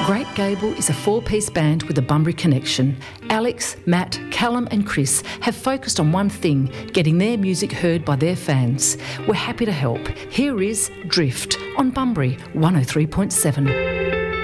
Great Gable is a four-piece band with a Bunbury connection. Alex, Matt, Callum and Chris have focused on one thing, getting their music heard by their fans. We're happy to help. Here is Drift on Bunbury 103.7.